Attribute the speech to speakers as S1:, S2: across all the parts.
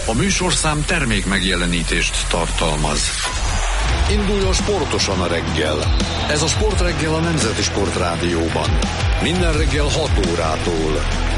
S1: A műsorszám termék megjelenítést tartalmaz. Induljon sportosan a reggel. Ez a Sportreggel a Nemzeti Sportrádióban. Minden reggel 6 órától.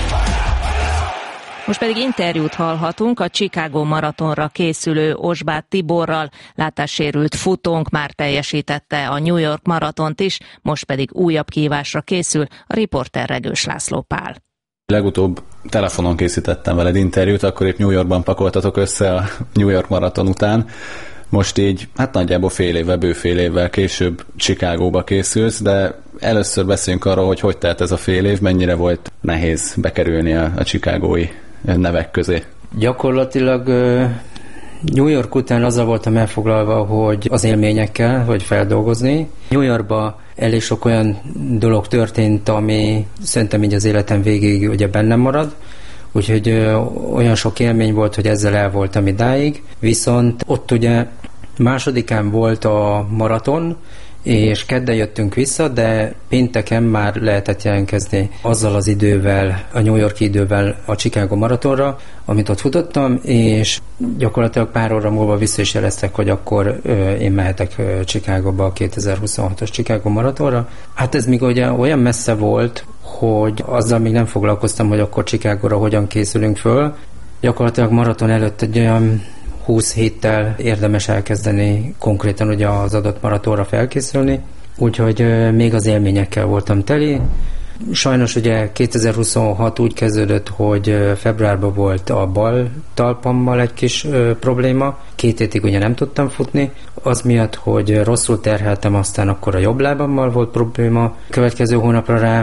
S2: Most pedig interjút hallhatunk a Chicago maratonra készülő Osbáth Tiborral. Látássérült futónk már teljesítette a New York maratont is, most pedig újabb kihívásra készül a riporter Regős László Pál.
S3: Legutóbb telefonon készítettem veled interjút, akkor épp New Yorkban pakoltatok össze a New York maraton után. Most így, nagyjából bő fél évvel később Chicagóba készülsz, de először beszéljünk arról, hogy telt ez a fél év, mennyire volt nehéz bekerülni a chicagói nevek közé.
S4: Gyakorlatilag New York után azzal voltam elfoglalva, hogy az élményekkel, hogy feldolgozni. New Yorkban elég sok olyan dolog történt, ami szerintem így az életem végéig ugye bennem marad, úgyhogy olyan sok élmény volt, hogy ezzel el voltam idáig. Viszont ott ugye másodikán volt a maraton, és kedden jöttünk vissza, de pénteken már lehetett jelentkezni azzal az idővel, a New York idővel a Chicago maratonra, amit ott futottam, és gyakorlatilag pár óra múlva vissza is jeleztek, hogy akkor én mehetek Chicagóba a 2026-os Chicago maratonra. Hát ez még ugye olyan messze volt, hogy azzal még nem foglalkoztam, hogy akkor Chicagóra hogyan készülünk föl. Gyakorlatilag maraton előtt egy olyan 20 héttel érdemes elkezdeni konkrétan ugye az adott maratonra felkészülni, úgyhogy még az élményekkel voltam teli. Sajnos ugye 2026 úgy kezdődött, hogy februárban volt a bal talpammal egy kis probléma. 2 hétig ugye nem tudtam futni, az miatt, hogy rosszul terheltem, aztán akkor a jobb lábammal volt probléma. Következő hónapra rá,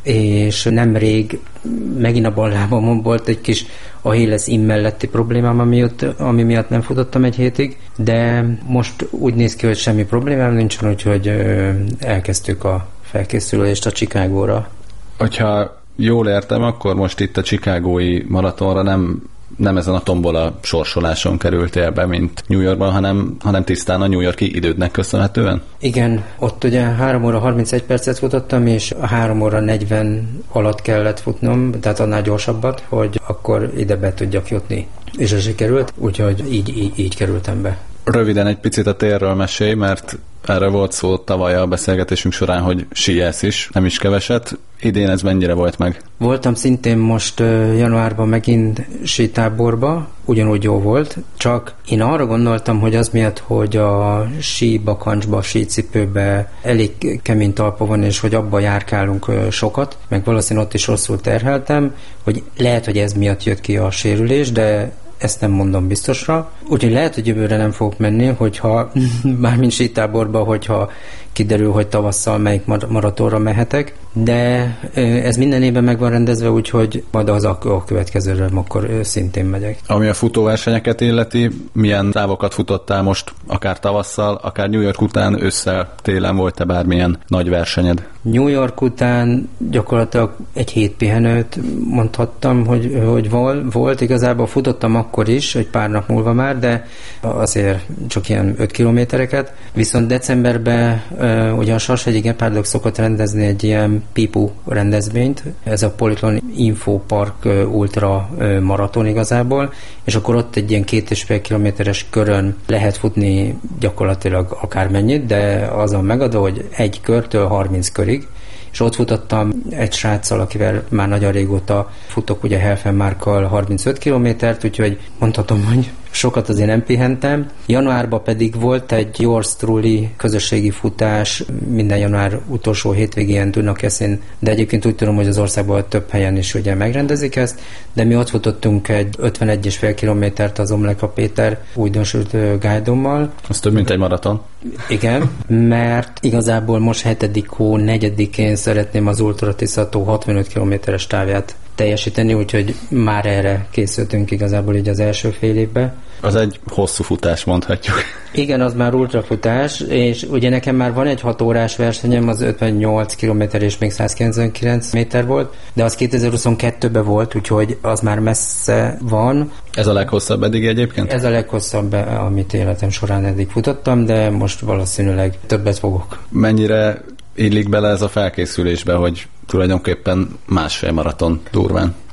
S4: és nemrég megint a bal lábamon volt egy kis Achilles melletti problémám, ami miatt nem futottam egy hétig, de most úgy néz ki, hogy semmi problémám nincsen, úgyhogy elkezdtük a felkészülést a Chicagóra.
S3: Hogyha jól értem, akkor most itt a chicagói maratonra nem ezen a tombola sorsoláson kerültél be, mint New Yorkban, hanem tisztán a New York-i idődnek köszönhetően?
S4: Igen, ott ugye 3 óra 31 percet futottam, és a 3 óra 40 alatt kellett futnom, tehát annál gyorsabbat, hogy akkor ide be tudjak jutni. És ez sikerült, úgyhogy így kerültem be.
S3: Röviden egy picit a térről mesélj, mert erre volt szó tavaly a beszélgetésünk során, hogy síelsz is, nem is keveset. Idén ez mennyire volt meg?
S4: Voltam szintén most januárban megint sítáborba, ugyanúgy jó volt, csak én arra gondoltam, hogy az miatt, hogy a síbakancsba, sícipőbe elég kemény talpa van, és hogy abba járkálunk sokat, meg valószínűleg ott is rosszul terheltem, hogy lehet, hogy ez miatt jött ki a sérülés, de ezt nem mondom biztosra. Úgyhogy lehet, hogy jövőre nem fogok menni, hogyha mármint sítáborba, hogyha kiderül, hogy tavasszal melyik maratonra mehetek, de ez minden évben meg van rendezve, úgyhogy majd az a következőre akkor szintén megyek.
S3: Ami a futóversenyeket illeti, milyen távokat futottál most, akár tavasszal, akár New York után, ősszel, télen volt-e bármilyen nagy versenyed?
S4: New York után gyakorlatilag egy hét pihenőt mondhattam, hogy volt. Igazából futottam akkor is, egy pár nap múlva már, de azért csak ilyen 5 kilométereket. Viszont decemberben ugye a Sashegyi Gepárdok szokott rendezni egy ilyen PIPU rendezvényt, ez a Polythlon Info Park Ultra maraton igazából, és akkor ott egy ilyen 2,5 kilométeres körön lehet futni gyakorlatilag akármennyit, de az a megadó, hogy egy körtől 30 körig, és ott futottam egy sráccal, akivel már nagyon régóta futok, ugye Helfenmárkkal 35 kilométert, úgyhogy mondhatom, hogy sokat azért nem pihentem. Januárban pedig volt egy Yours Truly közösségi futás, minden január utolsó hétvégén Dunakeszin, de egyébként úgy tudom, hogy az országban több helyen is ugye megrendezik ezt, de mi ott futottunk egy 51,5 kilométert az Omleka Péter újdonsült guide-ommal.
S3: Az több, mint egy maraton.
S4: Igen, mert igazából most 7. hó 4-én szeretném az Ultra Tiszató 65 kilométeres távját teljesíteni, úgyhogy már erre készültünk igazából így az első fél évben.
S3: Az egy hosszú futás, mondhatjuk.
S4: Igen, az már ultrafutás, és ugye nekem már van egy 6 órás versenyem, az 58 km és még 199 méter volt, de az 2022-ben volt, úgyhogy az már messze van.
S3: Ez a leghosszabb eddig egyébként?
S4: Ez a leghosszabb, amit életem során eddig futottam, de most valószínűleg többet fogok.
S3: Mennyire illik bele ez a felkészülésbe, hogy tulajdonképpen másfél maraton durván?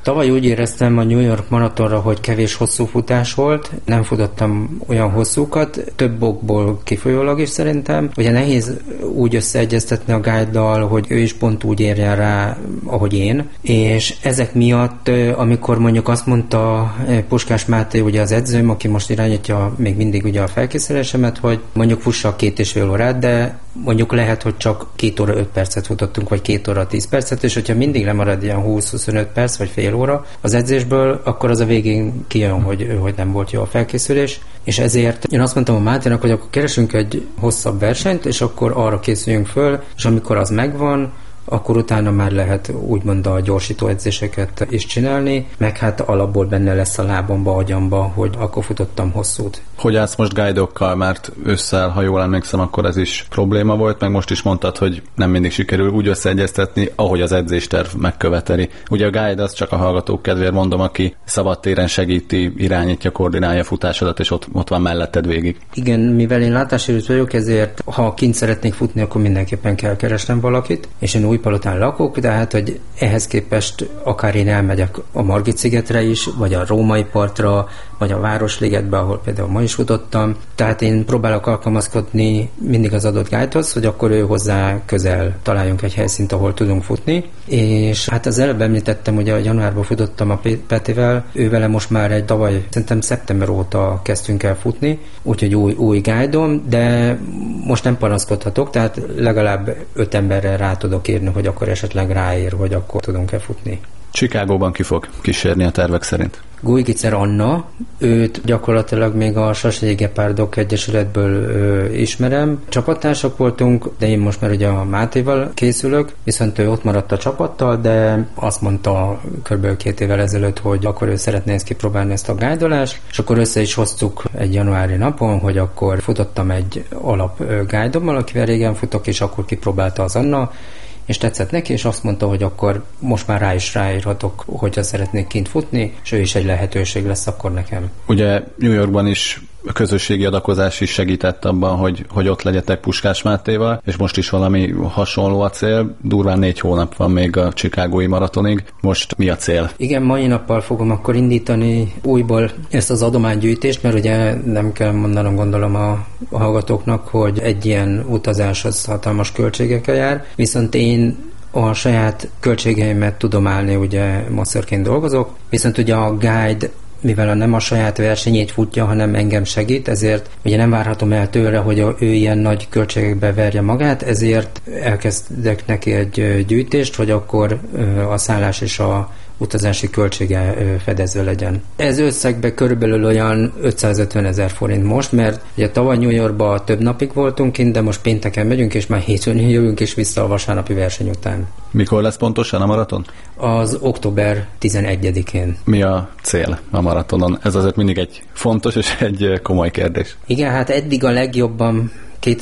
S4: Tavaly úgy éreztem a New York maratonra, hogy kevés hosszú futás volt, nem futottam olyan hosszúkat, több okból kifolyólag is szerintem. Ugye nehéz úgy összeegyeztetni a guide-dal, hogy ő is pont úgy érjen rá, ahogy én, és ezek miatt, amikor mondjuk azt mondta Puskás Máté, ugye az edzőm, aki most irányítja még mindig ugye a felkészülésemet, hogy mondjuk fussak 2,5 órát, de mondjuk lehet, hogy csak 2 óra 5 percet futottunk, vagy 2 óra 10 percet, és hogyha mindig lemarad ilyen 20-25 perc, vagy fél óra az edzésből, akkor az a végén kijön, hogy nem volt jó a felkészülés, és ezért én azt mondtam a Máténak, hogy akkor keresünk egy hosszabb versenyt, és akkor arra készüljünk föl, és amikor az megvan, akkor utána már lehet úgymond a gyorsító edzéseket is csinálni, meg hát alapból benne lesz a lábamba, agyamba, hogy akkor futottam hosszút.
S3: Hogy állsz most guide-okkal, mert ősszel, ha jól emlékszem, akkor ez is probléma volt, meg most is mondtad, hogy nem mindig sikerül úgy összeegyeztetni, ahogy az edzésterv megköveteli. Ugye a guide az csak a hallgatók kedvéért mondom, aki szabadtéren segíti, irányítja, koordinálja futásodat, és ott van melletted végig.
S4: Igen, mivel én látássérült vagyok, ezért ha kint szeretnék futni, akkor mindenképpen kell keresnem valakit, és én Újpalotán lakok, tehát hogy ehhez képest akár én elmegyek a Margit-szigetre is, vagy a Római partra, vagy a Városligetbe, ahol például ma is futottam. Tehát én próbálok alkalmazkodni mindig az adott guide-hoz, hogy akkor ő hozzá közel találjunk egy helyszínt, ahol tudunk futni. És hát az előbb említettem, ugye a januárban futottam a Petivel, ővele most már egy tavaly, szerintem szeptember óta kezdtünk el futni, úgyhogy új guide-om, de most nem panaszkodhatok, tehát legalább 5 emberrel rá tudok írni, hogy akkor esetleg ráér, hogy akkor tudunk-e futni.
S3: Chicagóban ki fog kísérni a tervek szerint?
S4: Gujgicer Anna, őt gyakorlatilag még a Sasegyi Gepárdok Egyesületből ismerem. Csapattársak voltunk, de én most már ugye a Mátéval készülök, viszont ő ott maradt a csapattal, de azt mondta kb. 2 évvel ezelőtt, hogy akkor ő szeretné ezt kipróbálni, ezt a guidolást, és akkor össze is hoztuk egy januári napon, hogy akkor futottam egy alap guidommal, akivel régen futok, és akkor kipróbálta az Anna, és tetszett neki, és azt mondta, hogy akkor most már rá is ráírhatok, hogyha szeretnék kint futni, és ő is egy lehetőség lesz akkor nekem.
S3: Ugye New Yorkban is a közösségi adakozás is segített abban, hogy ott legyetek Puskás Mátéval, és most is valami hasonló a cél. Durván 4 hónap van még a chicagói maratonig. Most mi a cél? Igen,
S4: mai nappal fogom akkor indítani újból ezt az adománygyűjtést, mert ugye nem kell mondanom, gondolom a hallgatóknak, hogy egy ilyen utazás az hatalmas költségekkel jár, viszont én a saját költségeimet tudom állni, ugye masszörként dolgozok, viszont ugye a guide, mivel nem a saját versenyét futja, hanem engem segít, ezért ugye nem várhatom el tőle, hogy ő ilyen nagy költségekbe verje magát, ezért elkezdek neki egy gyűjtést, hogy akkor a szállás és a utazási költsége fedezve legyen. Ez összegben körülbelül olyan 550 000 forint most, mert ugye tavaly New Yorkban több napig voltunk kint, de most pénteken megyünk, és már hétfőn jövünk is vissza a vasárnapi verseny után.
S3: Mikor lesz pontosan a maraton?
S4: Az október 11-én.
S3: Mi a cél a maratonon? Ez azért mindig egy fontos és egy komoly kérdés.
S4: Igen, hát eddig a legjobban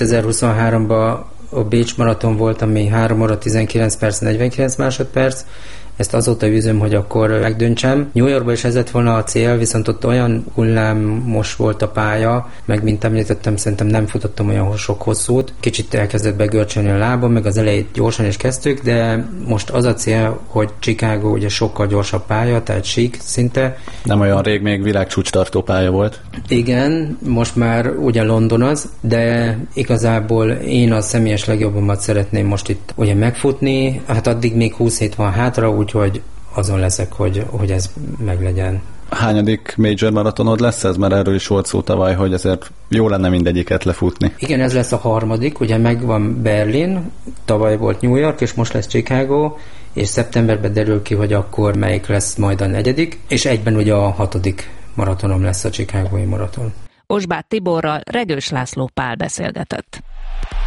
S4: 2023-ban a Bécs maraton volt, ami 3 óra 19 perc, 49 másodperc. Ezt azóta üzöm, hogy akkor megdöntsem. New Yorkban is ez lett volna a cél, viszont ott olyan hullámos volt a pálya, meg mint említettem, szerintem nem futottam olyan sok hosszút. Kicsit elkezdett begörcsölni a lábam, meg az elejét gyorsan is kezdtük, de most az a cél, hogy Chicago ugye sokkal gyorsabb pálya, tehát sík szinte.
S3: Nem olyan rég még világcsúcstartó pálya volt.
S4: Igen, most már ugye London az, de igazából én a személyes legjobbamat szeretném most itt ugye megfutni, hát addig még 20 hét van hátra, úgyhogy azon leszek, hogy ez meglegyen.
S3: Hányadik major maratonod lesz ez? Mert erről is volt szó tavaly, hogy ezért jó lenne mindegyiket lefutni.
S4: Igen, ez lesz a 3. Ugye megvan Berlin, tavaly volt New York, és most lesz Chicago, és szeptemberben derül ki, hogy akkor melyik lesz majd a 4. és egyben ugye a 6. maratonom lesz a chicagói maraton.
S2: Osbáth Tiborral Regős László Pál beszélgetett.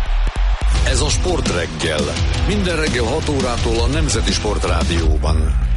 S1: Ez a Sport Reggel. Minden reggel 6 órától a Nemzeti Sport Rádióban.